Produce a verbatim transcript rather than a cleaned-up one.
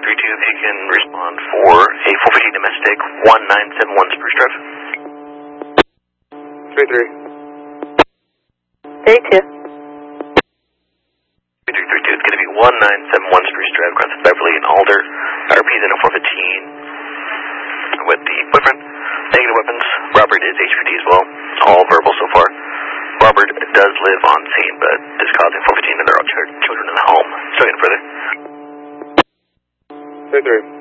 three two, if you can respond for a four fifteen domestic, one nine seven one Spruce Drive. three three. three two. three three three two, it's going to be one nine seven one Spruce Drive across Beverly and Alder. R P is in a four fifteen with the boyfriend. Negative weapons. Robert is H P D as well. All verbal so far. Robert does live on scene, but is causing four fifteen and there are children in the home. Still getting further. three three.